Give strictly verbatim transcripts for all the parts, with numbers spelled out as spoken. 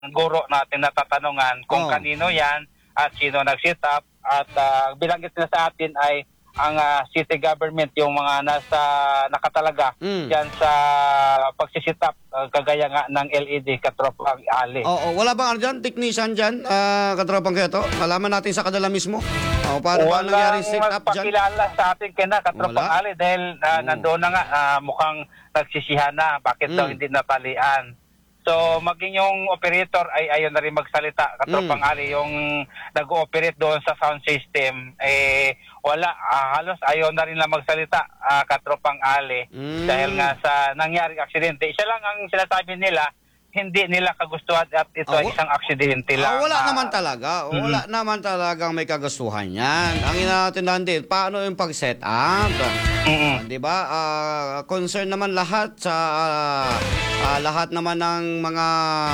guro natin natatanungan kung Oh. kanino yan at sino nag-set up. At uh, bilanggit na sa atin ay ang uh, city government, yung mga nasa nakatalaga Mm. dyan sa pagsisit up, uh, kagaya nga ng L E D, katropang ali. Oo, wala bang ano dyan, technician dyan, ah, katropang kayo to? Malaman natin sa kanila mismo. O, paano ba nangyari set up dyan? magpakilala sa atin kaya katropang Wala. ali dahil uh, Oo. nandoon na nga, uh, mukhang nagsisihan na. Bakit daw Mm. hindi natalian? So, maging yung operator ay ayaw na rin magsalita, katropang Mm. ali. Yung nag-ooperate doon sa sound system, eh, wala. Ah, halos ayaw na rin lang magsalita, ah, katropang ali. Mm. Dahil nga sa nangyaring aksidente. Isa lang ang sinasabi nila, hindi nila kagustuhan at ito Ah, ay wa- isang aksidente Ah, lang. wala Ah, naman talaga. Mhm. Wala naman talagang may kagustuhan yan. Ang inatindahan din, paano yung pag-set up? mm-mm. Ah, 'di ba? Ah, concern naman lahat sa ah, ah, lahat naman ng mga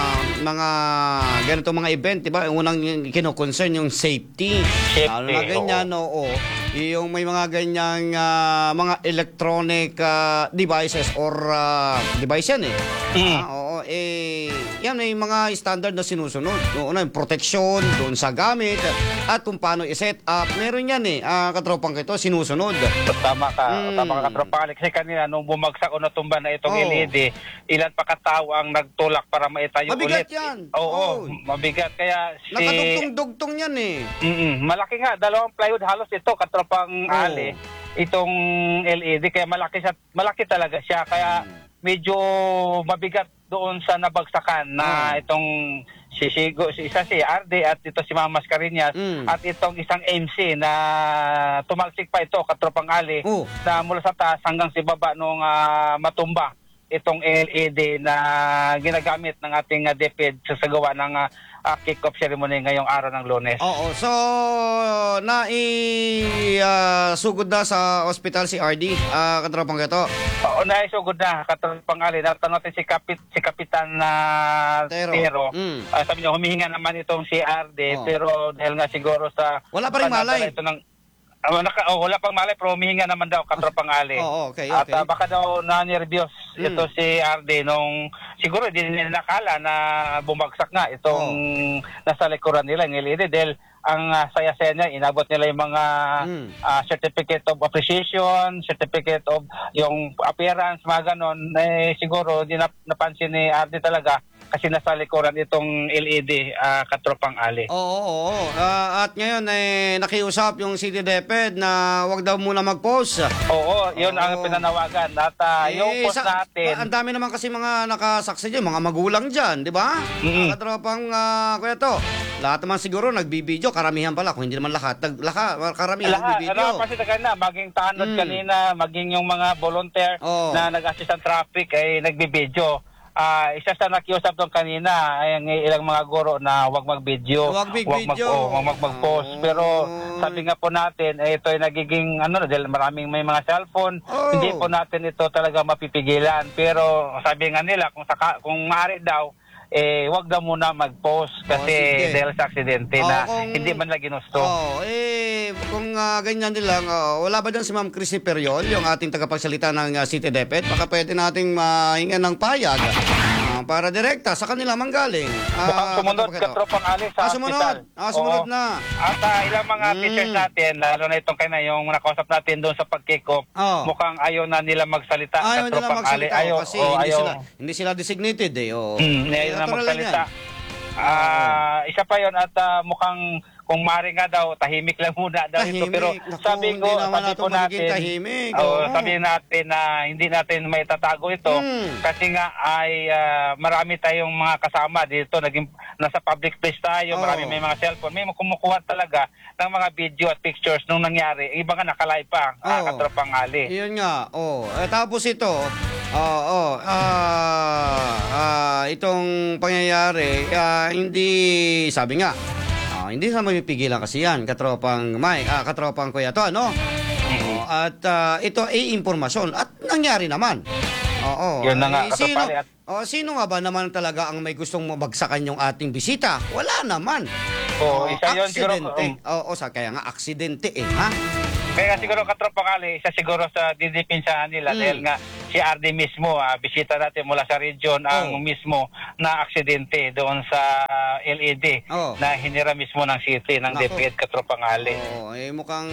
mga ganito mga event, 'di ba? Yung unang kino-concern yung safety. Safety, Lalo na ganyan, oo. Yung may mga ganyang ah, mga electronic ah, devices or ah, device yan eh. Mm. Ah, oo, eh yan may mga standard na sinusunod. Yung una, yung protection doon sa gamit at kung paano i-set up. Meron yan eh, ah, katropang ito, sinusunod. Tama ka, Mm. tama ka katropang ali. Kasi kanina nung bumagsak o natumba na itong Oo. L E D, ilan pa katao ang nagtulak para maitayo Mabigat ulit. yan. Oo, Oo. mabigat. Kaya si... Nakadugtong-dugtong yan eh. Mm-mm. Malaki nga, dalawang plywood halos ito, katropang Oo. ali. Itong L E D, kaya malaki, siya, malaki talaga siya. Kaya Mm. medyo mabigat doon sa nabagsakan na Mm. itong si Sigo, si isa si R D at ito si Mama Mascareñas Mm. at itong isang M C na tumalsik pa ito, katropang ali, Oh. na mula sa taas hanggang si baba nung ah, matumba itong L E D na ginagamit ng ating uh, DepEd sa sagawa ng uh, kick-off ceremony ngayong araw ng Lunes. Oo, so na i sugod na sa ospital si R D, ah, katropang ito. Oo, naisugod na, katropang ali. Natanong natin si, Kapit, si Kapitan na Tero. Tero. Mm. Ah, sabi niya, humihinga naman itong si R D, Oo. pero dahil nga siguro sa... Wala pa rin malay. Ito ng, Ah, naka, oh, wala pang malay, pero humihinga naman daw, katropang ali. Oo, okay, At okay. ah, baka daw na-nervyos Mm. ito si R D nung siguro hindi nila nakala na bumagsak nga itong nasa likuran nila ng L E D dahil ang ah, saya-saya niya, inabot nila yung mga Mm. ah, certificate of appreciation, certificate of yung appearance, mga ganon. Eh, siguro di nap- napansin ni R D talaga kasi nasa likuran itong L E D, ah, katropang ali. Oo, oo, oo. Ah, at ngayon eh nakiusap yung City DepEd na wag daw muna mag-post. Oo, yun Oo. ang pinanawagan. At ah, yung Eh, post sa- natin, Ang dami naman kasi mga nakasaksi dyan, mga magulang dyan, di ba? Mm-mm. Mga katropang ah, kuya to. Lahat naman siguro nagbibideo, karamihan pala, kung hindi naman lahat, nag, laka, karamihan lahat, nagbibideo. ano, kasi na, maging tanod Mm. kanina, maging yung mga volunteer Oo. na nag-assist ng traffic ay nagbibideo. Ah, isa sa nakiusap doon kanina ay ang ilang mga guro na wag mag-video, Wag mag-video. mag, oh, wag mag- mag-post. Oo. Pero sabi nga po natin, eh, ito ay nagiging ano dahil maraming may mga cellphone, Oo. hindi po natin ito talaga mapipigilan. Pero sabi nga nila kung saka, kung maaari daw eh wag daw muna mag-post kasi sige. dahil sa aksidente Oo, na kung- hindi man lang ginusto. Oh, eh, kung ah, ganyan din lang, ah, wala ba dyan si Ma'am Chrissy Periol, yung ating tagapagsalita ng ah, City DepEd? Baka pwede nating mahinga ng payag ah, para direkta sa kanila manggaling. Mukhang sumunod katropang ito. katropang ali sa Ah, sumunod. hospital. Ah, sumunod Oo. na. At ah, ilang mga Mm. teachers natin, lalo na itong kaya yung nakausap natin doon sa pag-kick-off, Oh. mukhang ayaw na nila magsalita. Ayaw nila katropang ali. magsalita Ayaw, oh, kasi oh, hindi, ayaw. sila, hindi sila designated eh. Oh. Mm, ayaw Eh, na natural lang magsalita. yan. Ah, isa pa yon at ah, mukhang kung mari nga daw, tahimik lang muna daw ito. Tahimik. Pero Naku, sabi ko, hindi naman sabi natin po magiging natin, tahimik. oh, Oo. sabi natin na hindi natin may tatago ito Hmm. kasi nga ay ah, marami tayong mga kasama dito, naging nasa public place tayo, Oo. marami may mga cellphone, may kumukuha talaga ng mga video at pictures nung nangyari. Iba nga nakalive pa, ah, Oo. katropang ali. Iyon nga. Oh, eh, tapos ito, oh, oh, ah, ah, itong pangyayari, ah, hindi, sabi nga, ah, hindi sa mapipigilan kasi yan, katropang Mike, ah, katropang kuya to, ano? Oo, at ah, ito ay impormasyon at nangyari naman. Oo. Yun na nga, Eh, sino, katropali at- oh, sino nga ba naman talaga ang may gustong mabagsakan yung ating bisita? Wala naman. Oh, Oo, isa yun siguro. aksidente. um, Oo, sa kaya nga aksidente eh, ha? Kaya siguro katropang ali, isa siguro sa didipinsahan nila Mm. dahil nga si si R D mismo, ah, bisita natin mula sa region ang Oh. mismo na aksidente doon sa L E D Oh. na hinira mismo ng city ng Nako. DepEd Katropang Ali. Oo, eh mukhang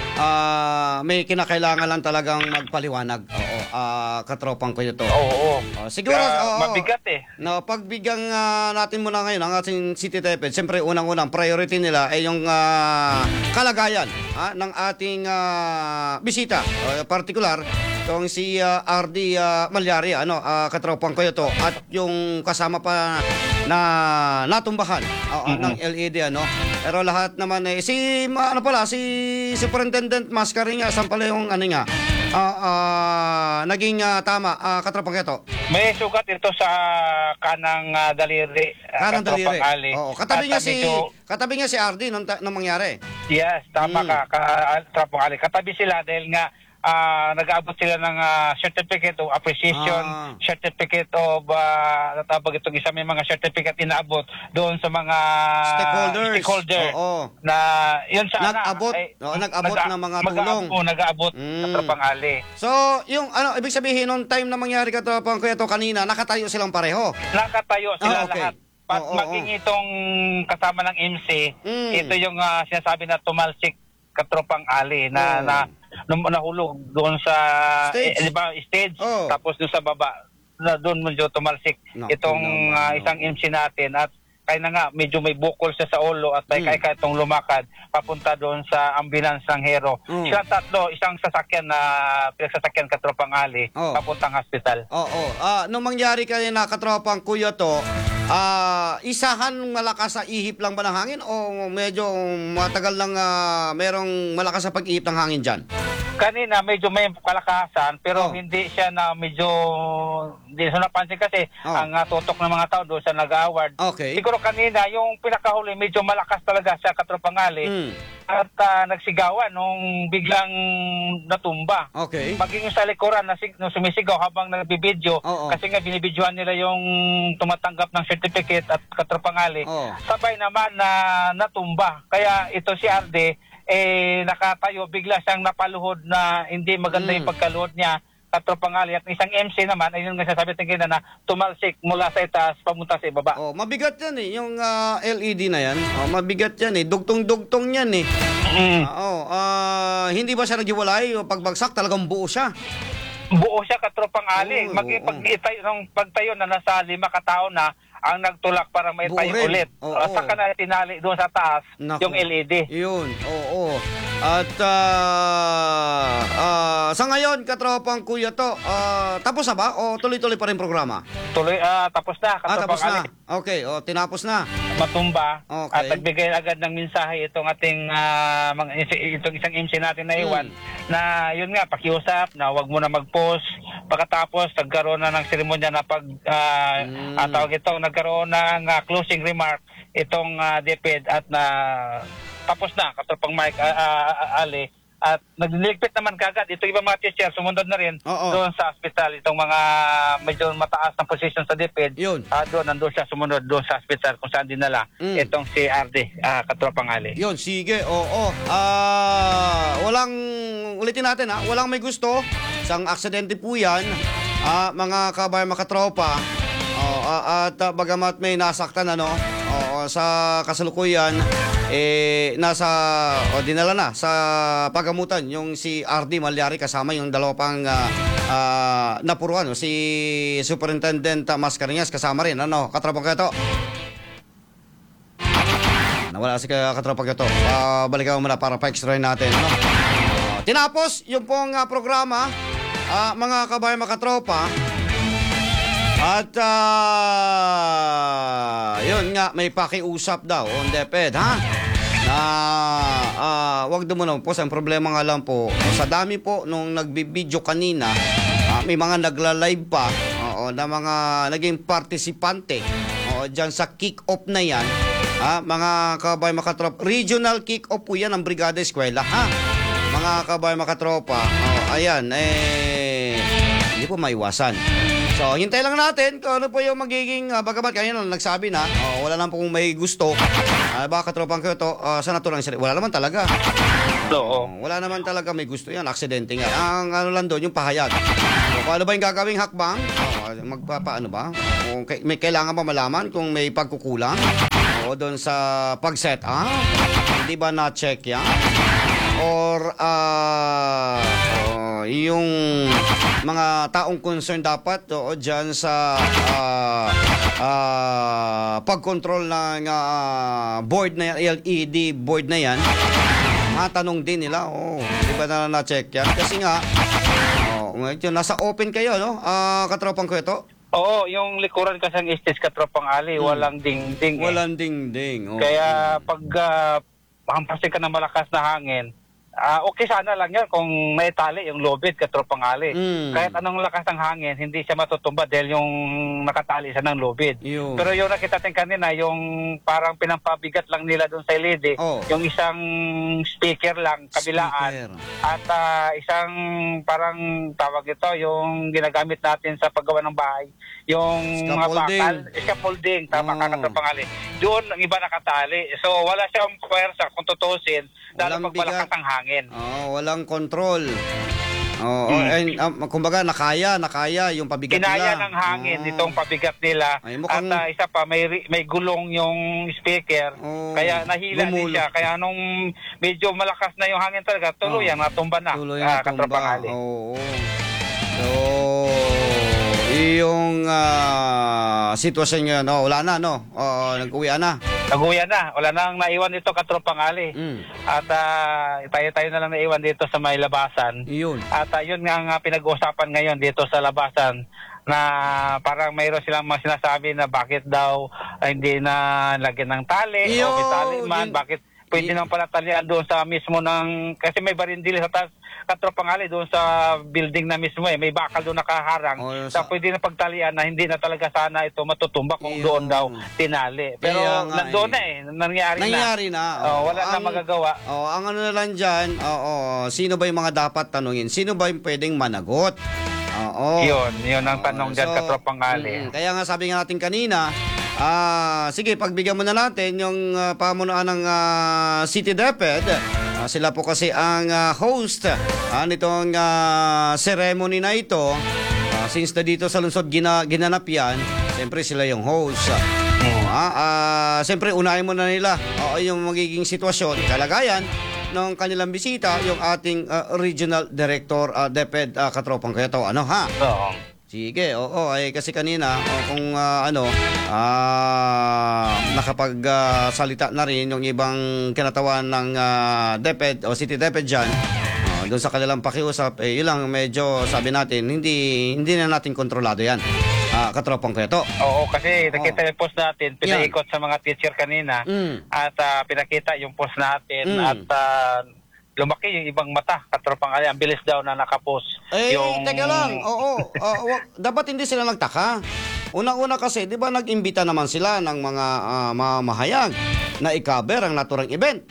ah, may kinakailangan lang talagang magpaliwanag. Oo, ah, katropang ko ito. Oo. Oh, siguro, Kaya oo. mabigat eh. No, pagbigyan ah, natin muna ngayon ang ating City DepEd, siyempre unang-unang priority nila ay yung ah, kalagayan ah, ng ating ah, bisita. Uh, particular, itong si ah, R D ah, Malyari, ano, ah, katropang ko ito, at yung kasama pa na natumbahan oo, Mhm. ng L E D, ano. Pero lahat naman eh, si, ma- ano pala, si Superintendent Mascarinha, saan pala yung ano nga, ah, ah, naging ah, tama, ah, katropang ko ito. May sugat ito sa kanang ah, daliri. ah, Kanang daliri. Katropang Ali. Oo, katabi At, niya ah, si medyo- katabi niya si R D nung, ta- nung mangyari. Yes, tama Mm. ka, ka Katropang Ali. Katabi sila dahil nga ah, nag-aabot sila ng ah, certificate of appreciation, Ah. certificate of uh, natawag itong isa, may mga certificate inaabot doon sa mga Stakeholders. stakeholder Oo. na yun sana Nag-abot. ay, Oo, nag-abot nag- ng mga mag-aabot- tulong. oo, nag-aabot Mm. Katropang Ali. So, yung ano ibig sabihin nung time na mangyari katropang ko ito kanina, nakatayo silang pareho. Nakatayo sila Ah, okay. lahat. Pat Oo, oo, maging itong kasama ng M C, Mm. ito yung ah, sinasabi na tumalsik Katropang Ali na Oo. na num- nahulog doon sa Stage. eh, di ba, stage, Oo. tapos doon sa baba na doon medyo tumalsik Naku itong naman, ah, no. isang M C natin at kaya na nga medyo may bukol siya sa ulo at may Mm. kaya kaya itong lumakad papunta doon sa ambulance ng Hero. Mm. Sila tatlo, isang sasakyan na pinagsasakyan Katropang Ali Oo. papuntang hospital. Oo. Ah, nung mangyari kanina katropang kuya to, ah, isahan malakas sa ihip lang ba ng hangin o medyo matagal lang ah, merong malakas sa pag-ihip ng hangin diyan? Kanina medyo may kalakasan pero Oh. hindi siya na medyo hindi siya napansin kasi Oh. ang uh, tutok ng mga tao doon sa nag-award. Okay. Siguro kanina yung pinakahuli medyo malakas talaga sa Katropang Ali Mm. at ah, nagsigawan nung biglang natumba. Okay. Maging yung sa likuran na sig- nung sumisigaw habang nagbibideo Oo. kasi nga binibidyohan nila yung tumatanggap ng certificate at Katropang Ali. Oo. Sabay naman na natumba. Kaya ito si R D eh nakatayo, bigla siyang napaluhod na hindi maganda Mm. yung pagkaluhod niya, Katropang Ali. At isang M C naman, ayun nga sasabi tingin na tumalsik mula sa itaas pamunta sa ibaba. Oh, mabigat 'yan eh, yung ah, L E D na 'yan. Oh, mabigat 'yan eh, dugtong-dugtong 'yan eh. Mm. Ah, oh, ah, hindi ba siya naghiwalay o pagbagsak talagang buo siya? Buo siya Katropang Ali. Oo, Mag oo. pag itayo ng pagtayo na nasa lima katao na ang nagtulak para may Buo tayo rin. ulit. Oo. Uh, saka na tinali doon sa taas Naku. yung L E D. Yun, oo. At ah, ah, sa ngayon, katropang kuya to, ah, tapos na ba o tuloy-tuloy pa rin programa? Tuloy ah, tapos na Ah, tapos Katropang na. Ali. Okay, oh, tinapos na. Matumba Okay. at nagbigay agad ng mensahe itong ating ah, mga itong isang M C natin na iwan Hmm. na yun nga pakiusap na wag mo na mag-post. Pagkatapos nagkaroon na ng seremonya na pag ah, Hmm. ah, tawag ito, nagkaroon ng ah, closing remark itong uh, DepEd at na tapos na Katropang Mike ah, ah, Ali at nagliligpit naman kagad itong ibang mga teacher sumunod na rin Oo. doon sa hospital itong mga medyo mataas na position sa DepEd. Yun. Ah, doon, nandun siya sumunod doon sa hospital kung saan dinala Mm. itong si R D, ah, Katropang Ali. Yun, sige, oo. Ah, walang, ulitin natin ha, walang may gusto. Isang aksidente po yan, ah, mga kabayan, mga katropa. Oh, ah, at ah, bagamat may nasaktan, ano, oo, sa kasalukuyan, eh, nasa, o dinala na sa pagamutan yung si R D Malyari kasama yung dalawa pang ah, ah, napuruan, no, si Superintendent uh, Mascarenhas kasama rin, ano, katropa ko ito. Nawala si katropa ko ito. Uh, balikan mo muna para pa-extra natin. Ano? Uh, tinapos yung pong uh, programa, uh, mga kabayan, mga katropa. At uh, yun nga, may pakiusap daw on DepEd, ha? Na uh, wag dumunong po. Sa problema nga lang po, sa dami po nung nagbibideo kanina, uh, may mga nagla-live pa, oo, na mga naging partisipante, oo, dyan sa kick-off na yan. Ha, mga kabay makatrop, regional kick-off po yan ng Brigada Eskwela, ha? Mga kabay makatropa, oh, ayan, eh, hindi po maiwasan. So, hintay lang natin kung ano po yung magiging, uh, bagamat kanina nagsabi na, oh, wala lang pong may gusto. Uh, baka katropang ko ito, uh, sa natulang sila. Wala naman talaga. Oo. Oh, wala naman talaga may gusto yan, aksidente nga. Ang ano lang doon, yung pahayag. O, paano ba yung gagawing hakbang? O, magpapaano ba? O, kay- may kailangan ba malaman kung may pagkukulang? O, doon sa pag-set up? Hindi ba na-check yan? Or ah oh, yung mga taong concerned dapat o diyan sa ah, ah, pag-control ng ah, board na yan, L E D board na yan, matanong din nila, oh, di ba na na-check yan? Kasi nga, oh, ngayon, nasa open kayo, no? Ah, katropang Kweto? Oo, yung likuran kasi ng Estes Katropang Ali, walang dingding. eh. Walang ding-ding. Oh. Kaya pag uh, hampasin ka ng malakas na hangin, ah okay sana lang yan kung may tali yung lubid Katropang Ali. Mm. Kahit anong lakas ng hangin, hindi siya matutumba dahil yung nakatali siya ng lubid. Yun. Pero yung nakita natin kanina, yung parang pinampabigat lang nila doon sa L E D, Oh. yung isang speaker lang, kabilaan. Speaker. At ah, isang parang tawag ito, yung ginagamit natin sa paggawa ng bahay, yung mga Scaffolding. bakal, scaffolding, tama Oh. ka Katropang Ali. Doon ang iba nakatali. So wala siyang puwersa kung tutusin, lalo Walang pag malakas bigat. ang hangin. Oh, walang control. Oh, Mm. and um, kumbaga nakaya, nakaya yung pabigat Kinaya nila. ng hangin Oh. itong pabigat nila. Ay, mukhang- At ah, isa pa, may ri- may gulong yung speaker. Oh, Kaya nahila din gumulo. siya. Kaya nung medyo malakas na yung hangin talaga, tuloy Oh. yan, natumba na. Tuloy ah, na tumba. Katropang Ali. Oo. So, yung ah, sitwasyon ngayon, oh, wala na, no? Oh, nag-uwi na. Naguya na. Wala nang naiwan dito Katropang Ali. Mm. At ah, tayo-tayo na lang naiwan dito sa may labasan. Yun. At uh, yun nga ang ah, pinag-uusapan ngayon dito sa labasan, na parang mayroon silang mga sinasabi na bakit daw ah, hindi na lagyan ng tali o may Yo, tali man, yun- bakit pwede y- naman pala talian doon sa mismo ng, kasi may barindil sa taas Katropang Ali doon sa building na mismo eh, may bakal doon nakaharang. Oh, sa sa- pwede na pagtalian na hindi na talaga sana ito matutumba kung Yun. doon daw tinali. Pero Kaya nga nandoon eh. na eh, nangyari, Nangyari na. Oh, wala na Ang- magagawa. Oh, ang ano na lang dyan, oo, sino ba yung mga dapat tanungin? Sino ba yung pwedeng managot? Oo. Yun, yun ang tanong Oo, dyan so, Katropang Ali. mm, kaya nga sabi nga natin kanina, ah sige, pagbigyan mo na natin yung ah, pamunuan ng ah, City DepEd. Ah, sila po kasi ang ah, host ah, nitong ah, ceremony na ito. Ah, since na dito sa lungsod gina, ginanap yan, siyempre sila yung host. Ah, ah, siyempre unahin mo na nila oo, yung magiging sitwasyon, kalagayan ng kanilang bisita, yung ating ah, Regional Director ah, DepEd ah, Katropang Kweto. Ano ha? Oo. Sige, oo, ay kasi kanina o kung ah, ano ah nakapagsalita na rin yung ibang kinatawan ng ah, DepEd o City DepEd diyan. Uh, doon sa kanilang pakiusap, eh yun lang medyo sabi natin hindi hindi na natin kontrolado 'yan. Ah, Katropang Kweto. Oo, kasi nakita yung post natin, pinaikot sa mga teacher kanina Mm. at ah, pinakita yung post natin Mm. at ah, lumaki yung ibang mata, Katropang Ali. Ang bilis daw na nakapost. Eh, yung... teka lang. Oo, ah, wa- dapat hindi sila nagtaka. Unang-una kasi, 'di ba nag-imbita naman sila ng mga ah, mamahayag na i-cover ang naturang event.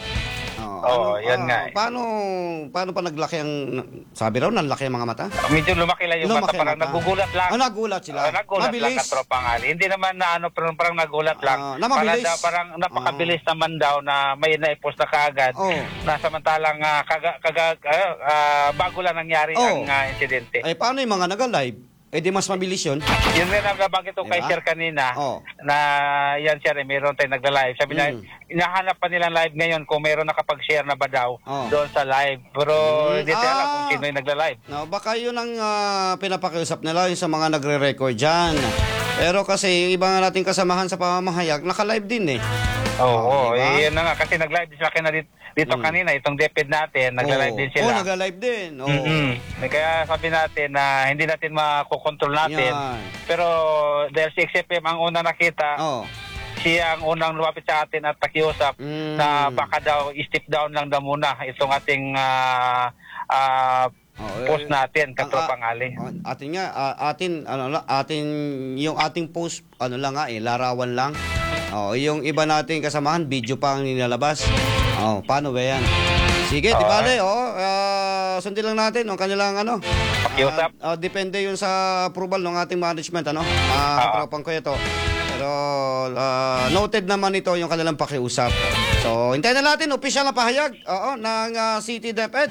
Oo, yan nga eh. Paano paano pa naglaki ang sabi raw nanlaki ang mga mata? Medyo lumaki lang yung Lumaki mata, parang mata. nagugulat lang. Ah, nagulat sila. Ah, nagulat Mabilis. lang Katropang Ali. Hindi naman na ano, parang, parang nagulat lang. Ah, na mabilis. Para daw, parang napakabilis naman daw na may na-post na kaagad. Oh. Na samantalang ah, kaga, kaga, ah, ah, bago lang nangyari Oh. ang ah, insidente. Eh paano yung mga naga-live? Eh di mas mabilis 'yun. Yun rin ang nabanggit ko kay Diba? Sir kanina, Oh. na yan Sir, eh, meron tayong nagla-live. Sabi na, Mm. inahanap pa nilang live ngayon kung meron nakapag-share na ba daw Oh. doon sa live. Pero Mm. hindi tayo alam Ah. kung sino yung nagla-live. No, baka 'yun ang ah, pinapakiusap nila yung sa mga nagre-record diyan. Pero kasi yung iba nga nating kasamahan sa pamamahayag, naka-live din eh. Oo, oh, diba? eh, yun na nga. Kasi nag-live din sila kina dito, dito Mm. kanina, itong DepEd natin, nagla-live din Oh, sila. nagla-live din. Oh. Mm-mm. Eh, Kaya sabi natin na hindi natin makokontrol natin. Yan. Pero dahil si X F M ang una nakita, Oh. siya ang unang lumapit sa atin at pakiusap Mm. na baka daw step down lang daw muna itong ating ah, ah, Oh, post eh, natin, ang- Katropang Ali. ah, atin nga, ah, atin, ano lang, atin, yung ating post, ano lang nga eh, larawan lang. Oh, yung iba nating kasamahan, video pa ang nilalabas. Oh, paano ba yan? Sige, di Oo. bale, oh, ah, sundin lang natin ang kanilang ano. Pakiusap. Ah, ah, depende yun sa approval ng ating management, ano? Ah, Oo. Katropang ko ito. Pero ah, noted naman ito yung kanilang pakiusap. So, hintayin na natin, opisyal na pahayag oo, ng ah, City DepEd.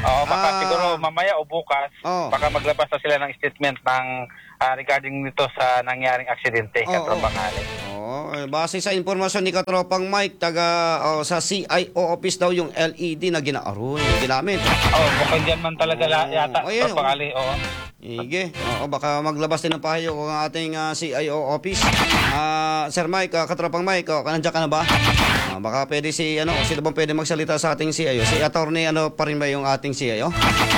Oo, baka Ah. siguro mamaya o bukas, Oo. baka maglabas na sila ng statement ng ah, regarding nito sa nangyaring aksidente, Oo, Katropang oo. Ali. Oo, eh, base sa informasyon ni Katropang Mike, taga oh, sa C I O office daw yung L E D na ginaaroy, ginamit. Oh, mukhang dyan man talaga la- Oo. yata, Ayun, Katropang oo. Ali. Oo. Sige. Oo, baka maglabas din ng pahayo kung ang ating ah, C I O office. Ah, Sir Mike, ah, Katropang Mike, oh, nandiyan ka na ba? Ah, baka pwede si ano, sino bang pwede magsalita sa ating C I O? Si Attorney ano pa rin ba yung ating C I O?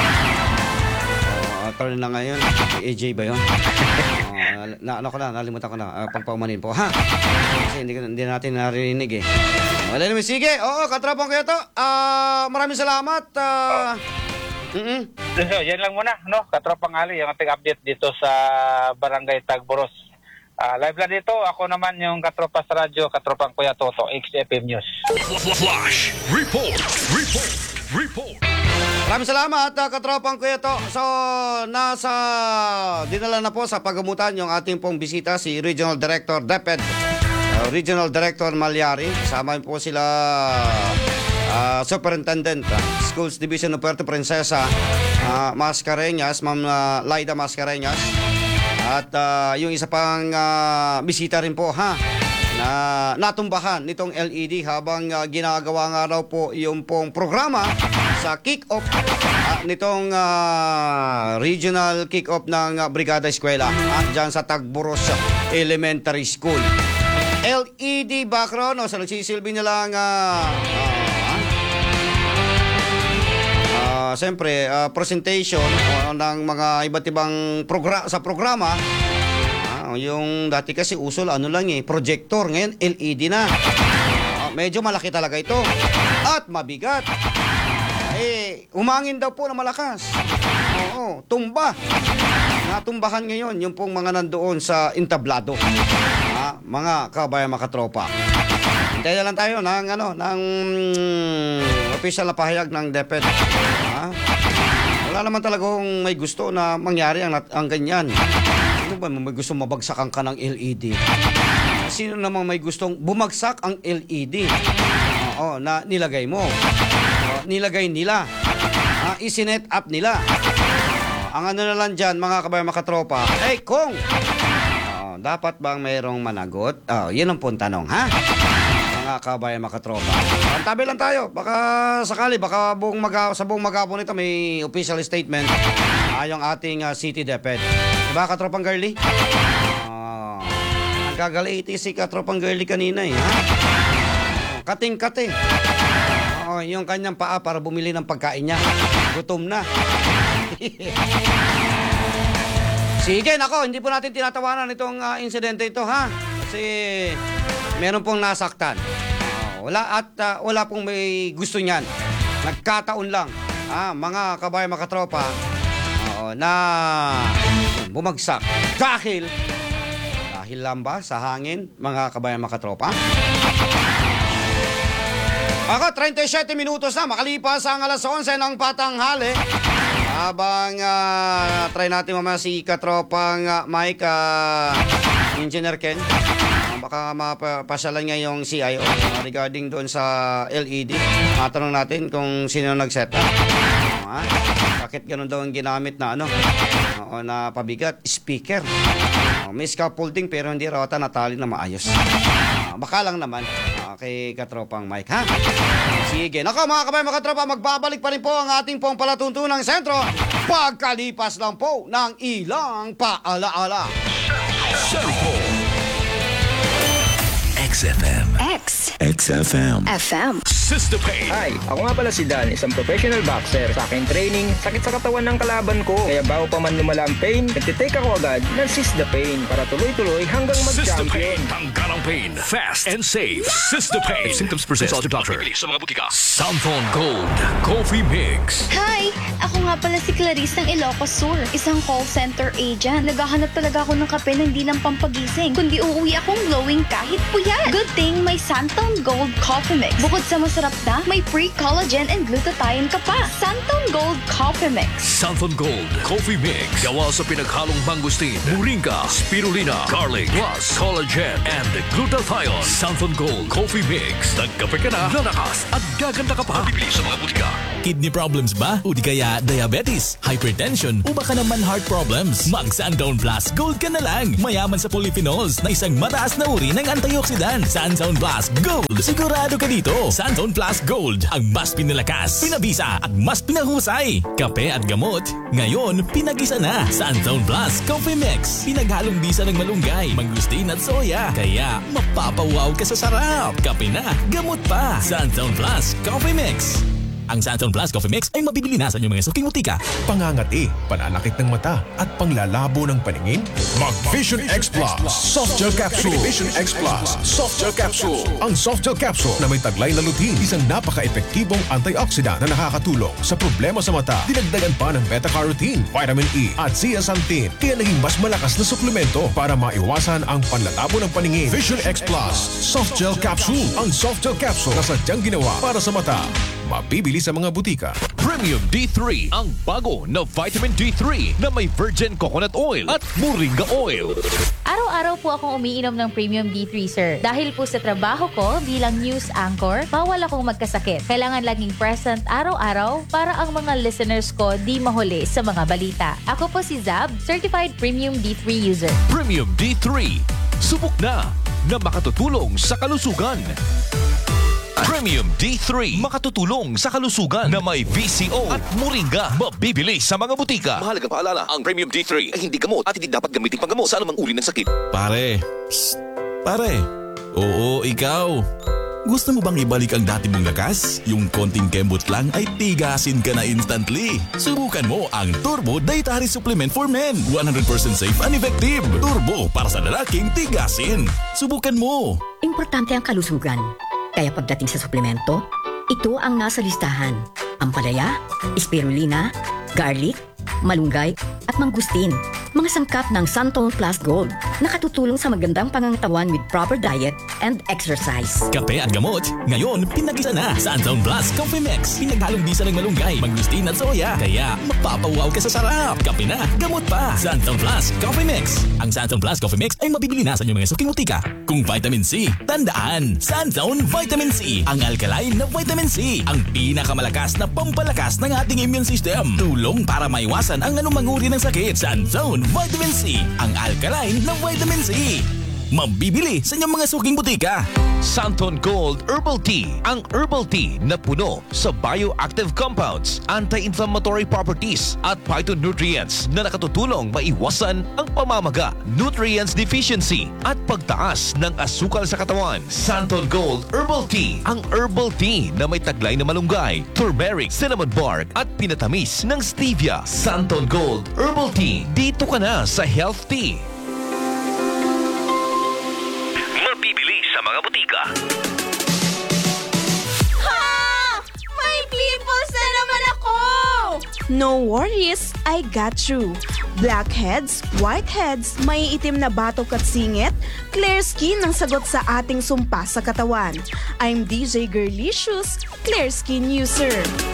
Oh, attorney na ngayon. Si A J ba yun? Oh, na ano ko na, nalimutan ko na. Uh, pagpaumanin po, ha? Kasi hindi, hindi natin narinig eh. Well, anyway, sige. Oo, Katropang Kuya to. Ah, maraming salamat. Ah, mm So, yan lang muna, no? Katropang Ali, yung ating update dito sa Barangay Tagboros. Ah, live lang dito. Ako naman yung Katropa sa radyo, Katropang Kuya Toto, X F M News. Flash report, report, report. Maraming salamat, uh, Katropang Kuya to. So, nasa, dinala na po sa pagamutan yung ating pong bisita, si Regional Director DepEd, uh, Regional Director Malyari. Kasama po sila, uh, Superintendent, uh, Schools Division of Puerto Princesa, uh, Mascareñas, Ma'am uh, Laida Mascareñas. At uh, yung isa pang uh, bisita rin po, ha, na natumbahan nitong L E D habang uh, ginagawa nga raw po yung pong programa sa kick-off uh, nitong uh, regional kick-off ng uh, Brigada Eskwela uh, dyan sa Tagboros Elementary School. L E D background, o sa nagsisilbi nilang uh, uh, siyempre uh, presentation uh, ng mga iba't ibang progra- sa programa. Yung dati kasi uso ano lang eh, projector, ngayon L E D na. Uh, medyo malaki talaga ito. At mabigat. Eh, umangin daw po na malakas. Oo, tumba. Natumbahan ngayon yung pong mga nandoon sa entablado. Ah, mga kabayan makatropa. Hintayin na lang tayo ng ano, ng official na pahayag ng DepEd. Ah, wala naman talagang may gusto na mangyari ang, ang ganyan. Sino ba may gustong mabagsakan ka ng L E D? Sino namang may gustong bumagsak ang L E D? Oo, na nilagay mo. Oo, nilagay nila. Ah, isinet up nila. Oo, ang ano na lang dyan, mga kabayan makatropa, eh kung oo, dapat bang mayroong managot? Oh, yun ang pong tanong, ha? Mga kabayan makatropa. Tabi lang tayo. Baka sakali, baka buong mag- sa buong maghapon nito may official statement ayong ating uh, City DepEd. Diba, Katropang Girly? Oh, nagkagaliti si Katropang Girly kanina eh, ha? Oh, kating-kate. Oh, yung kanyang paa para bumili ng pagkain niya. Gutom na. Sige, nako, hindi po natin tinatawanan itong uh, insidente ito, ha? Kasi meron pong nasaktan. Oh, wala at uh, wala pong may gusto niyan. Nagkataon lang, ha, mga kabayan makatropa, oo, na bumagsak dahil dahil lang ba sa hangin, mga kabayan makatropa? Ako, thirty-seven minutos na makalipas ang alas onse ng patanghali. Habang uh, try natin mamaya si Katropang uh, Mike, uh, Engineer Ken, uh, baka mapasyalan nga yung C I O uh, regarding doon sa L E D. Matanong natin kung sino nag-set up. Uh, bakit ganun daw ang ginamit na ano, uh, na pabigat? Speaker. Uh, may scaffolding pero hindi raw ata natali na maayos. Uh, baka lang naman uh, kay Katropang Mike, ha? Sige. Nako mga kabayan, mga katropa, magbabalik pa rin po ang ating pong palatuntunang sentro pagkalipas lang po ng ilang paalaala. Cellphone. X F M. X X F M. F M. Sister Pain. Hi, ako nga pala si Dan, isang professional boxer. Sa aking training, sakit sa katawan ng kalaban ko. Kaya bago pa man lumala ang pain, nagtitake ako agad ng Sister Pain para tuloy-tuloy hanggang Sister mag-champion. Pain. Tanggal ang pain. Fast and safe. Sister Pain. If symptoms persist, consult your doctor. Sa mga butika. Samphon Gold Coffee Mix. Hi! Ako nga pala si Clarice ng Ilocos Sur, isang call center agent. Naghahanap talaga ako ng kape na hindi lang pampagising, kundi uuwi akong glowing kahit puyat. Good thing may Santon Gold Coffee Mix. Bukod sa masarap na, may pre-collagen and glutathione ka pa. Santon Gold Coffee Mix. Santon Gold Coffee Mix. Gawa sa pinaghalong mangustin, moringa, spirulina, garlic, plus collagen and glutathione. Santon Gold Coffee Mix. Nagkape ka na, lalakas at gaganda ka pa. Bibili sa mga butika. Kidney problems ba? O di kaya diabetes, hypertension, o baka naman heart problems? Mag Sandown Plus Gold ka na lang. Mayaman sa polyphenols na isang mataas na uri ng antioxidant. Sandown Plus Gold. Sigurado ka dito. Sandown Plus Gold. Ang mas pinalakas, pinabisa at mas pinahusay. Kape at gamot. Ngayon, pinagisa na. Sandown Plus Coffee Mix. Pinaghalong bisa ng malunggay, mangustin at soya. Kaya mapapawaw ka sa sarap. Kape na, gamot pa. Sandown Plus Coffee Mix. Ang Santon Plus Coffee Mix ay mabibili na sa inyong mga suking butika. Pangangati, pananakit ng mata at panglalabo ng paningin? Mag Vision X Plus Soft Gel Capsule. Vision X Plus Soft Gel Capsule. Ang Soft Gel Capsule na may taglay na lutein, isang napaka-epektibong antioxidant na nakakatulong sa problema sa mata. Dinagdagan pa ng beta-carotene, vitamin E at zeaxanthin, kaya naging mas malakas na suplemento para maiwasan ang panlalabo ng paningin. Vision X Plus Soft Gel Capsule. Ang Soft Gel Capsule na sadyang ginawa para sa mata. Mabibili sa mga butika. Premium D three, ang bago na vitamin D three na may virgin coconut oil at moringa oil. Araw-araw po akong umiinom ng Premium D three, sir. Dahil po sa trabaho ko bilang news anchor, bawal akong magkasakit. Kailangan laging present araw-araw para ang mga listeners ko di mahuli sa mga balita. Ako po si Zab, Certified Premium D three user. Premium D three, subok na na makatutulong sa kalusugan. Premium D three, makatutulong sa kalusugan na may V C O at moringa. Mabibili sa mga butika. Mahalagang paalala, ang Premium D three ay hindi gamot at hindi dapat gamitin panggamot sa anumang uri ng sakit. Pare, psst, pare. Oo, ikaw. Gusto mo bang ibalik ang dati mong lakas? Yung konting kembot lang ay tigasin ka na instantly. Subukan mo ang Turbo Dietary Supplement for Men. one hundred percent safe and effective. Turbo para sa lalaking tigasin. Subukan mo. Importante ang kalusugan. Kaya pagdating sa suplemento, ito ang nasa listahan. Ampalaya, spirulina, garlic, malunggay at mangustin. Mga sangkap ng Santon Plus Gold. Nakatutulong sa magandang pangangatawan with proper diet and exercise. Kape at gamot. Ngayon, pinagisa na. Santon Plus Coffee Mix. Pinaghalong bisa ng malunggay, mangustin at soya. Kaya mapapawaw ka sa sarap. Kape na, gamot pa. Santon Plus Coffee Mix. Ang Santon Plus Coffee Mix ay mabibili na sa inyong mga suking butika. Kung vitamin C, tandaan, Santon Vitamin C. Ang alkaline na vitamin C. Ang pinakamalakas na pampalakas ng ating immune system. Tulong para maiwasan ang anumang uri ng sakit. Santon Vitamin C. Ang alkaline na vitamin C. Mabibili sa inyong mga suking butika. Santon Gold Herbal Tea, ang herbal tea na puno sa bioactive compounds, anti-inflammatory properties at phytonutrients na nakatutulong maiwasan ang pamamaga, nutrients deficiency at pagtaas ng asukal sa katawan. Santon Gold Herbal Tea, ang herbal tea na may taglay na malunggay, turmeric, cinnamon bark at pinatamis ng stevia. Santon Gold Herbal Tea, dito ka na sa Health Tea. Mabibili sa mga butika. Ha! May pimples na naman ako! No worries, I got you. Blackheads, whiteheads, may itim na batok at singit, clear skin ang sagot sa ating sumpa sa katawan. I'm D J Girlicious, Clear Skin User.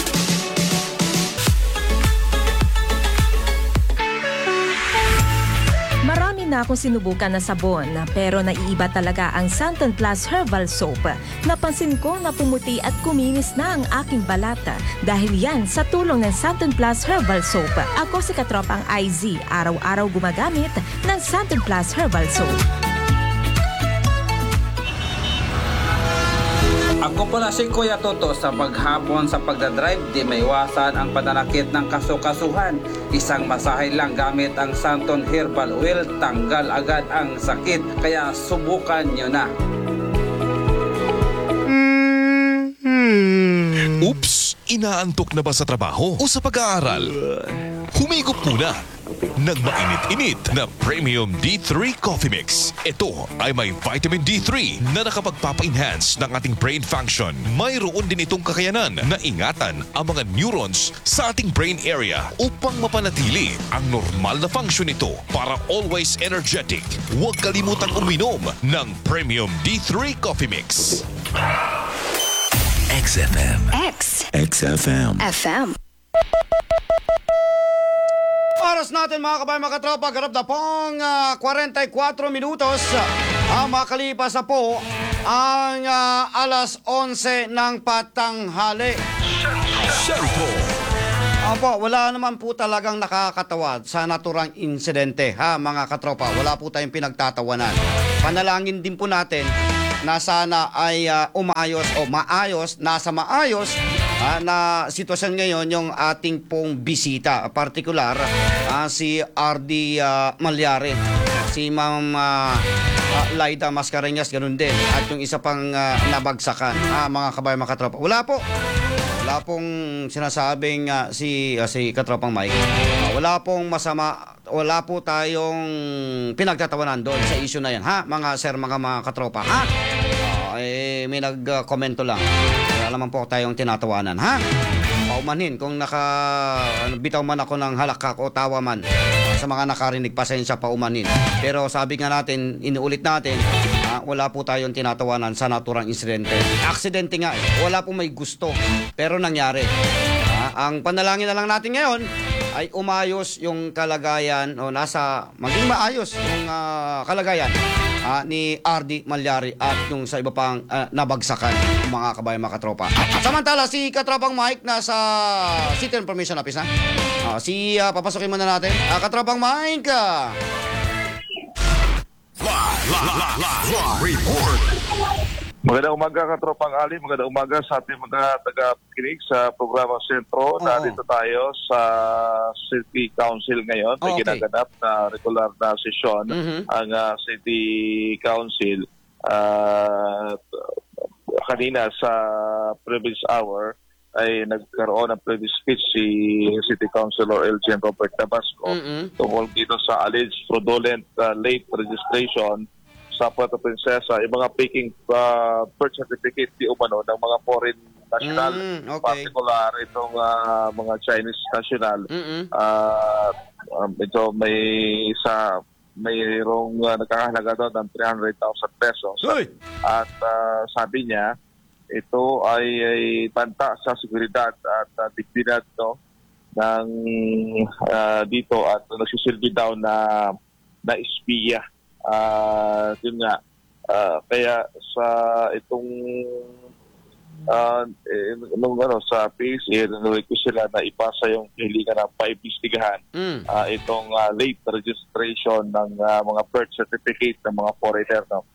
Marami na akong sinubukan na sabon, pero naiiba talaga ang Santon Plus Herbal Soap. Napansin ko na pumuti at kuminis na ang aking balat dahil yan sa tulong ng Santon Plus Herbal Soap. Ako si Katropang I Z, araw-araw gumagamit ng Santon Plus Herbal Soap. Ako pala si Kuya Toto. Sa paghapon sa pagdadrive, di maiwasan ang pananakit ng kasukasuhan. Isang masahe lang gamit ang Santon Herbal Oil, tanggal agad ang sakit. Kaya subukan nyo na. Oops! Inaantok na ba sa trabaho o sa pag-aaral? Humigop muna ng mainit-init na Premium D three Coffee Mix. Ito ay may vitamin D three na nakapagpapa-enhance ng ating brain function. Mayroon din itong kakayanan na ingatan ang mga neurons sa ating brain area upang mapanatili ang normal na function nito para always energetic. Huwag kalimutang uminom ng Premium D three Coffee Mix. X F M. X. X F M. F M. Oras natin mga kabayan, mga katropa, garap na pong uh, forty-four minutos. Ang uh, makalipas na po ang uh, alas onse ng patanghali. Sentro. Opo, wala naman po talagang nakakatawa sa naturang insidente, ha mga katropa. Wala po tayong pinagtatawanan. Panalangin din po natin na sana ay uh, umaayos o maayos, nasa maayos uh, na sitwasyon ngayon yung ating pong bisita. Partikular, uh, si R D uh, Malyari, si Ma'am uh, uh, Laida Mascareñas, ganun din. At yung isa pang uh, nabagsakan, uh, mga kabayan, mga katropa. Wala po. Wala pong sinasabing uh, si uh, si Katropang Mike. Uh, wala pong masama, wala po tayong pinagtatawanan doon sa issue na yan, ha? Mga sir, mga mga katropa, ha? Uh, eh, may nag-komento lang. Wala naman po tayong tinatawanan, ha? Paumanhin kung naka bitaw man ako ng halakak o tawa man. Sa mga nakarinig, pasensya, paumanhin. Pero sabi nga natin, inuulit natin, uh, wala po tayong tinatawanan sa naturang insidente. Aksidente nga, eh. Wala po may gusto, pero nangyari. Uh, ang panalangin na lang natin ngayon ay umayos yung kalagayan o nasa maging maayos yung uh, kalagayan uh, ni R D Malyari at yung sa iba pang uh, nabagsakan, mga kabayan, mga katropa. Samantala, si Katropang Mike nasa City Information Office na. Uh, si uh, papasokin muna natin. Uh, Katropang Mike. Uh... Live, live, live, live, report. Magandang umaga, Katropang Ali. Magandang umaga sa ating mga taga-kinig sa programang Sentro. Oo. Narito tayo sa City Council ngayon. May Oh, okay. ginaganap na regular na sesyon Mhm. ang uh, City Council. Uh, kanina sa previous hour ay nagkaroon ng previous speech si City Councilor Elgin Robert Tabasco Mhm. tungkol dito sa alleged fraudulent uh, late registration sa Puerto Princesa, yung mga faking uh, birth certificate di umano ng mga foreign national, Mm, okay. particular itong uh, mga Chinese national. Mm-mm. Uh, um, ito may isa mayroong uh, nagkakahalaga doon ng three hundred thousand pesos. Uy! At uh, sabi niya, ito ay, ay banta sa seguridad at uh, dignidad no, ng uh, dito at nagsisilbi daw na na espiya. Uh, yun nga, uh, kaya sa itong uh, eh, nung, ano, sa P S A, request sila na ipasa yung hilingan ng paimbestigahan Mm. uh, itong uh, late registration ng uh, mga birth certificate ng mga foreigner no?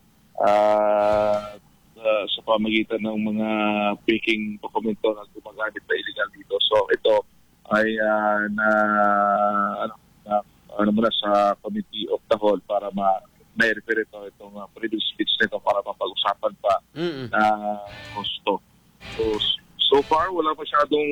uh, uh, sa pamagitan ng mga faking dokumento na gumagamit na illegal dito. So ito ay uh, na ano, na ano muna sa Committee of the Whole para ma na-refer ito itong uh, previous speech nito para mapag-usapan pa Mm-mm. na gusto. So, so far, wala masyadong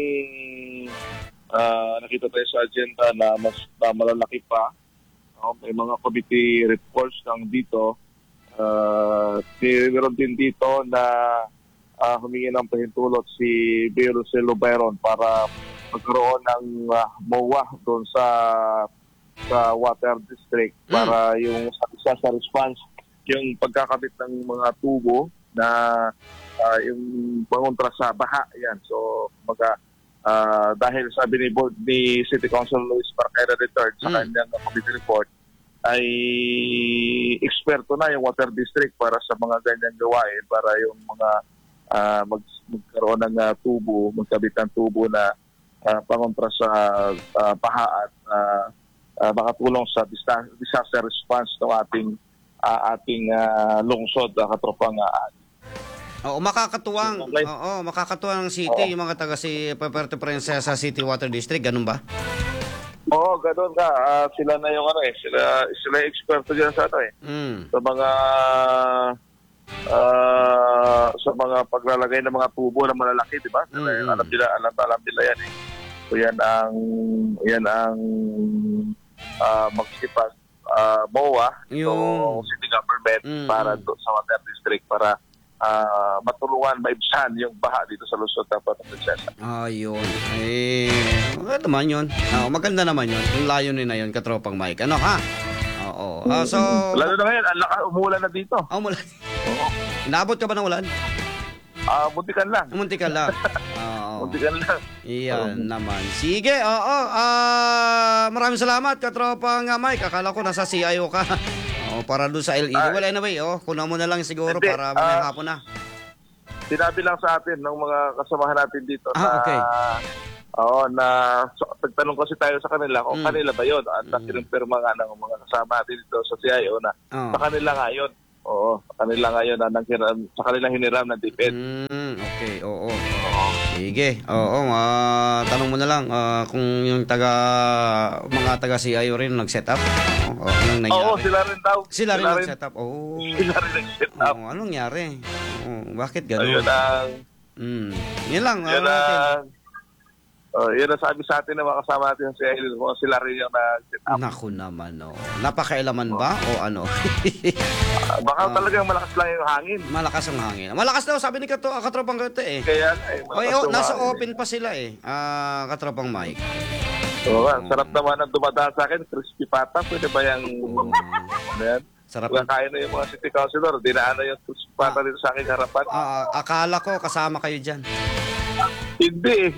uh, nakita tayo sa agenda na mas na malalaki pa. No? May mga committee reports lang dito. Uh, meron din dito na uh, humingi ng pahintulot si Biro Silveron para magkaroon ng uh, M O A doon sa sa water district para yung sa disaster response, yung pagkakabit ng mga tubo na uh, yung pangontra sa baha yan. So mga uh, dahil sabi ni board ni City Council Luis Parquera the third sa Mm. kanyang committee report ay eksperto na yung water district para sa mga ganyang gawain para yung mga uh, mag, magkaroon ng uh, tubo, magkabit ng tubo na uh, pangontra sa uh, baha at uh, Uh, makatulong sa disaster response ng ating uh, ating uh, lungsod, uh, Katropang uh, Oo, makakatuwang. Okay. Oo, makakatuwang ng city, Oo. yung mga taga si Puerto Princesa City Water District, ganun ba? Oo, ganoon ka. Uh, sila na yung ano eh, sila sila yung eksperto diyan sa ano eh. Mm. Sa mga uh, sa mga paglalagay ng mga tubo na malalaki, di ba? Mm. Alam nila, alam, alam nila yan eh. So yan ang yan ang uh, magsipag uh, M O A, Yung- so city government Mm, para mm. do, sa water district para uh, matulungan, maibsan yung baha dito sa Luzon ng Puerto Princesa. Ayun. Eh, ano naman yun? Oo, maganda naman yun. Yung layunin na yun, Katropang Mike. Ano ha? Oo. Ah, so, Lalo na ngayon, ang laka, umulan na dito. oh, mula. Oo. Inaabot ka ba ng ulan? Ah, muntikan lang. Muntikan lang. Oo. Muntikan lang. Iyan naman. Sige, oo. Ah, maraming salamat, katropang uh, Mike. Akala ko nasa C I O ka. Oo, para doon sa L E D. Wala na ba eh. Oh, kunan mo na lang siguro Hindi, para ah, mamayang hapon na. Sinabi lang sa atin ng mga kasamahan natin dito Ah, na okay. Oo, na so, nagtanong kasi tayo sa kanila kung Mm. kanila ba yun. At mm. kinumpirma nga ng mga kasama natin dito sa C I O na Oh. sa kanila nga yun. Oo, sa kanila nga yun na nanghiram, sa kanila hiniram ng D P E D. Mm, okay, oo. Sige, oo. Uh, tanong mo na lang uh, kung yung taga, mga taga C I O rin nag-set up. Oo, anong nangyari? Oo, sila rin daw. Sila, rin nag-set up. Oo. Sila rin nag-set up. Oo, anong nangyari? Oo, bakit gano'n? Ayun ang... Mm. Yan lang. Yun ano natin? ang... Oh, yun ang sabi sa atin ng mga kasama natin sa C I O. Sila rin yung nag-set up. Naku naman, oh. Napakailaman ba o ano? Uh, baka uh, talagang malakas lang yung hangin. Malakas ang hangin. Malakas daw, sabi ni Kato, Katropang Kato eh. Kaya eh, Oy, oh, nasa open pa sila eh. Ah, uh, Katropang Mike. Oo, oh, sarap naman ang dumadaan sa akin. Crispy pata. Pwede ba yung... Oh. Ayan. Sarap. Kung kain na yung mga city councilor, dinaan na yung crispy pata dito sa aking harapan. Ah, uh, akala ko kasama kayo dyan. Hindi.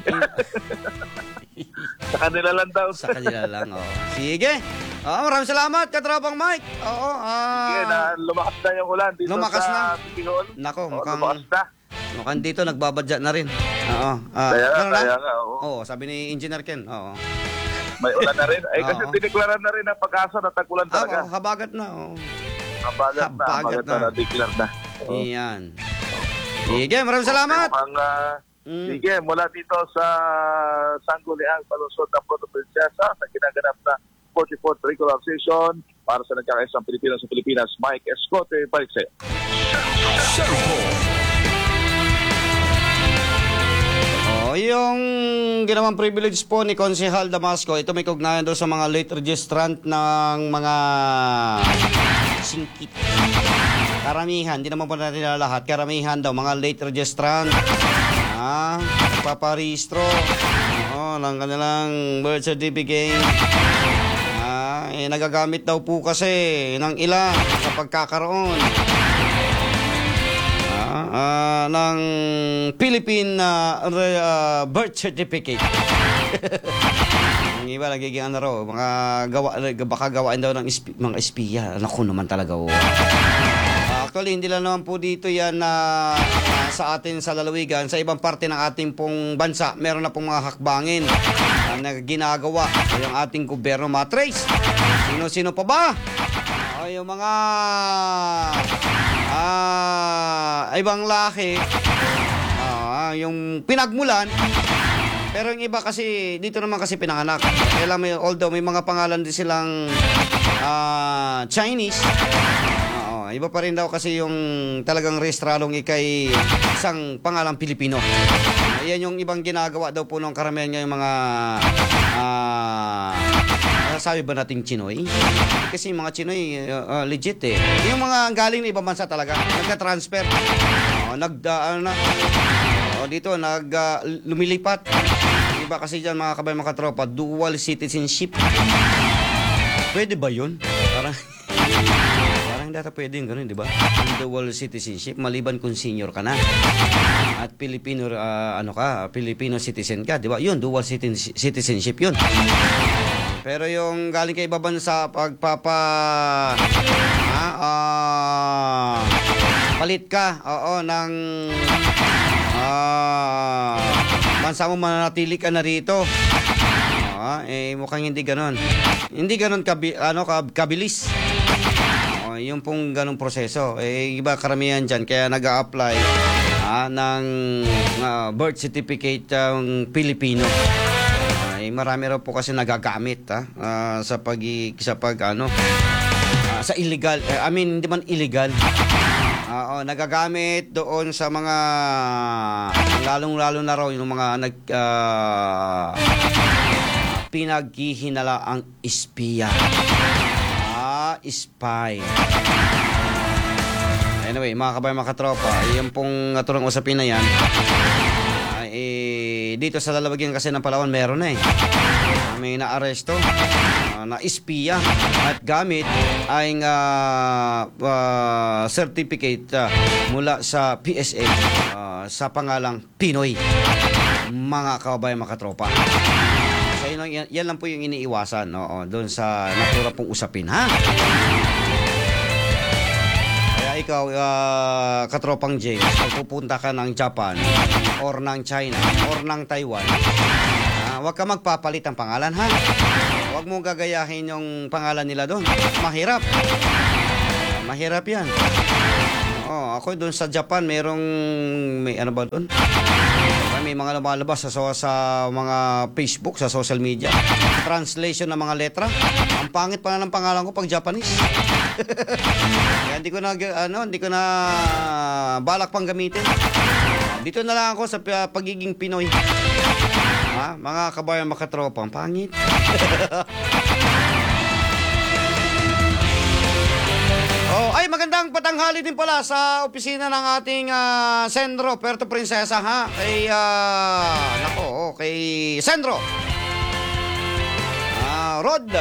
Sa kanila lang daw. Sa kanila lang, oh. Sige. Oh, maraming salamat, Katropang Mike. Oo, ah. Sige, na lumakas na yung ulan dito lumakas sa na. Bicol. Nako, oh, mukhang lumakas na. Mukhang dito nagbabadya na rin. Oo. Ah, kaya nga, ano kaya lang? nga, oo. Oo, sabi ni Engineer Ken. Oo. May ulan na rin. Ay, kasi Oo. dineklaran na rin ang pag-asa na tag-ulan Ah, talaga. oh, habagat na, oh. Habagat na, habagat na, na, declare na. Oo. Iyan. Sige, maraming salamat. Okay, mga, Mm. Sige, mula dito sa Sangguniang Palusot ng Puerto Princesa sa ginaganap na forty-fourth regular session para sa nagkakaisang Pilipino sa Pilipinas, Mike Escote, balik sa'yo. Oh, yung ginawang privilege po ni Konsehal Damasco, ito may kaugnayan daw sa mga late registrant ng mga singkit. Karamihan, hindi naman po natin na lahat, karamihan daw, mga late registrant. Ah, paparehistro oh, ng kanilang birth certificate. Ah, eh, nagagamit daw po kasi ng ilan sa pagkakaroon ah, ah, ng Philippine uh, uh, birth certificate. Ang iba nagiging ano raw, mga gawa, baka gawain daw ng ispi, mga espiya. Naku naman talaga oh. Actually, hindi lang naman po dito yan na uh, sa atin sa lalawigan, sa ibang parte ng ating pong bansa, meron na pong mga hakbangin uh, na ginagawa yung ating gobyerno matrace. Sino-sino pa ba? Uh, yung mga uh, ibang lahi, uh, yung pinagmulan, pero yung iba kasi, dito naman kasi pinanganak. Kaya may, although may mga pangalan din silang uh, Chinese, iba pa rin daw kasi yung talagang rehistralong ikay isang pangalang Pilipino. Ayan yung ibang ginagawa daw po ng karamihan ngayong mga uh, sabi ba nating Chinoy? Kasi yung mga Chinoy uh, uh, legit eh. Yung mga galing na ibang bansa talaga, nagka-transfer. Uh, nag uh, na, uh, dito nag uh, lumilipat. Iba kasi diyan mga kabay mga tropa, dual citizenship. Pwede ba 'yun? Parang hindi ata pwede yung gano'n, di ba? Dual citizenship, maliban kung senior ka na. At Filipino, uh, ano ka, Filipino citizen ka, di ba? Yun, dual citizenship yun. Pero yung galing kay ibang bansa, pagpapa... Ah, uh, palit ka, oo, ng... Ah, uh, bansa mo mananatili ka na rito. Ah, eh, mukhang hindi gano'n. Hindi gano'n kabi, ano, kabilis. Yung pong ganong proseso, eh, iba karamihan dyan, kaya nag-a-apply ah, ng uh, birth certificate ng Pilipino. Ay, marami raw po kasi nagagamit ah, uh, sa pag sa pag ano uh, sa illegal, eh, I mean hindi man illegal. Uh, oh, nagagamit doon sa mga lalong-lalo na raw yung mga nag uh, pinaghihinala ang espiya. Spy. Anyway, mga kabay, mga katropa, yung pong naturang usapin na yan, ay, eh, dito sa lalawagan kasi ng Palawan meron na eh. May naaresto uh, na espiya at gamit ay uh, uh, certificate uh, mula sa P S A uh, sa pangalang Pinoy. Mga kababayan, mga katropa. So, yun, yan, yan lang po yung iniiwasan, no? Doon sa natura pong usapin, ha? Kaya ikaw, uh, katropang James, pag pupunta ka ng Japan or ng China or ng Taiwan, huwag ka magpapalit ang pangalan, ha? Huwag mong gagayahin yung pangalan nila doon. Mahirap. Mahirap yan. Oh, ako doon sa Japan, merong, may ano ba doon? May mga lumalabas sa, sa mga Facebook, sa social media. Translation ng mga letra. Ang pangit pa na ng pangalan ko pag Japanese. Kaya hindi ko na, ano, hindi ko na balak pang gamitin. Dito na lang ako sa pagiging Pinoy. Ha? Mga kabayan, makatropa, ang pangit. Oh, ay magandang patanghali din pala sa opisina ng ating uh, Sendro Puerto Princesa, ha? Kay uh, nako, oh, kay Sendro. Ah, uh, Rod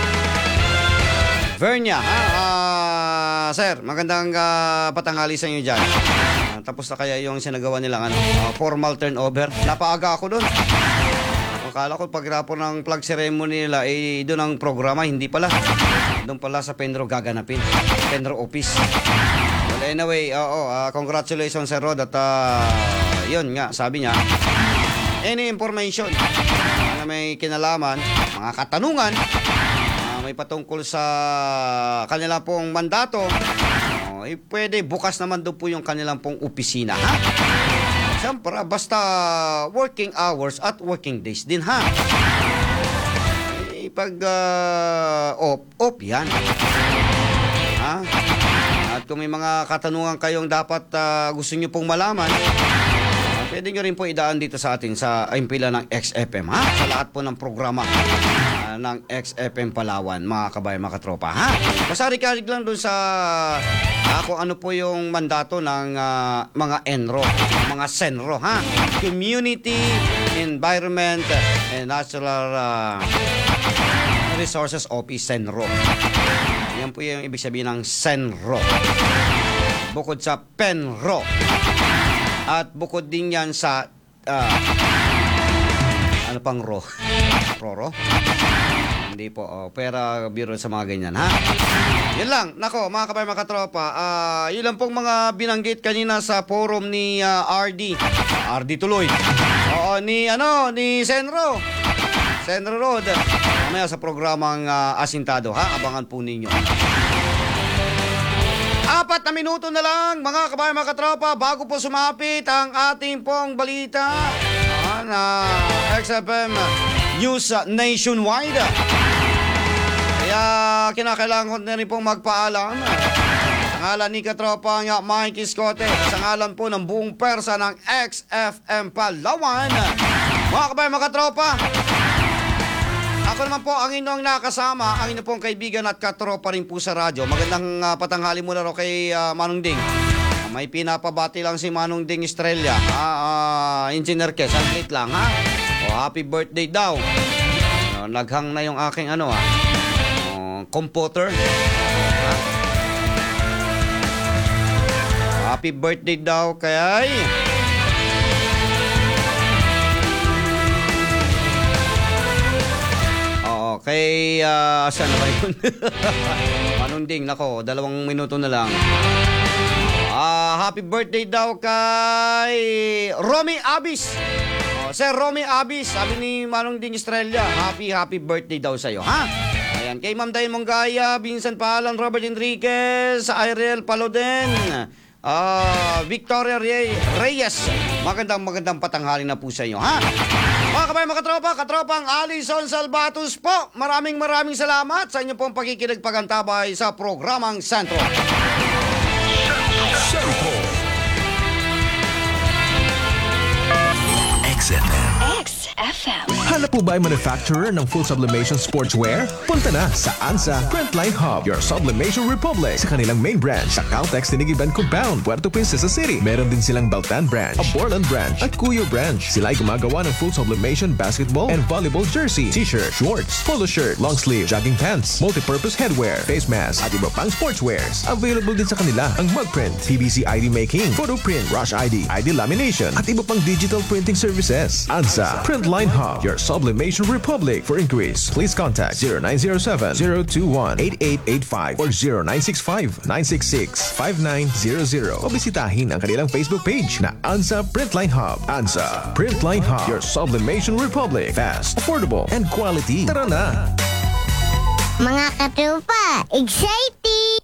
Vernia, ha? Uh, sir, magandang uh, patanghali sa inyo diyan. Uh, tapos na kaya yung sinagawa nilang ano, uh, formal turnover. Napaaga ako doon. Akala ko paghirapo ng flag ceremony nila, eh, doon ang programa, hindi pala. Doon pala sa Penro gaganapin. Penro office. Well, anyway, oo, uh, congratulations Sir Rod. At uh, yun nga, sabi niya, any information na may kinalaman, mga katanungan, uh, may patungkol sa kanila pong mandato, uh, eh, pwede bukas naman doon po yung kanilang pong opisina, ha? Siyempre, basta working hours at working days din, ha? Eh, pag uh, off, off yan. Ha? At kung may mga katanungan kayong dapat uh, gusto nyo pong malaman, uh, pwede nyo rin po idaan dito sa atin sa impila ng X F M, ha? Sa lahat po ng programa uh, ng X F M Palawan, mga kabayan, mga katropa, ha? Basta rikalig lang dun sa uh, kung ano po yung mandato ng uh, mga Enro, mga Senro, ha? Community, Environment, and Natural uh, Resources Office, Senro. Yan po yung ibig sabihin ng Senro. Bukod sa Penro. At bukod din yan sa uh, ano pang ro? Roro? Hindi po. Oh, pera biro sa mga ganyan, ha? Yan lang. Nako, mga kabayan, mga katropa. Uh, yun lang pong mga binanggit kanina sa forum ni uh, R D. R D tuloy. Oo, ni ano, ni Senro. Senro Road. Mamaya sa programang uh, Asintado, ha? Abangan po ninyo. Apat na minuto na lang, mga kabayan, mga katropa, bago po sumapit ang ating pong balita uh, na X F M News Nationwide. Kaya kinakailangan ko na rin pong magpaalam sa ngalan ni katropang Mike Iscote, sa ngalan po ng buong persa ng X F M Palawan. Mga kabayan, mga katropa, ako naman po ang inyong nakasama, ang inyong pong kaibigan at katropa rin po sa radyo. Magandang uh, patanghali muna ro kay uh, Manong Ding. Uh, may pinapabati lang si Manong Ding Estrella. Uh, uh, Engineer Kes, saglit lang, ha? O, happy birthday daw. Uh, naghang na yung aking ano, ha? Uh, computer. Uh, happy birthday daw kay... Kay, uh, saan na ba yun? Manong Ding, nako, dalawang minuto na lang. Uh, happy birthday daw kay Romy Abis. Uh, Sir Romy Abis, sabi ni Manong Ding Estrella, happy, happy birthday daw sa'yo, ha? Ayan, kay Ma'am Dayan Monggaya, Vincent Palan, Robert Enriquez, Ariel Paloden, uh, Victoria Reyes, magandang magandang patanghali na po sa inyo, ha? Mga kabayan, mga katropa, katropang Alison Salvatus po, maraming maraming salamat sa inyo pong pakikinig pagantabay sa programang Sentro. Sentro. X F M. X F M. Hanap po ba ay manufacturer ng full sublimation sportswear? Punta na sa ANSA Printline Hub, your sublimation republic. Sa kanilang main branch, sa Caltex Tinigiban Compound, Puerto Princesa City. Meron din silang Baltan branch, a Borland branch, at Cuyo branch. Sila ay gumagawa ng full sublimation basketball and volleyball jersey, t-shirt, shorts, polo shirt, long sleeve, jogging pants, multi-purpose headwear, face mask, at iba pang sportswears. Available din sa kanila ang mug print, P V C I D making, photo print, rush I D, I D lamination, at iba pang digital printing services. ANSA Printline Hub, your sublimation republic. For inquiries, please contact zero nine zero seven, zero two one, eight eight eight five or zero nine six five, nine six six, five nine zero zero o bisitahin ang kanilang Facebook page na ANSA Printline Hub. ANSA Printline Hub, your sublimation republic. Fast, affordable, and quality. Tara na! Mga katupa, exciting!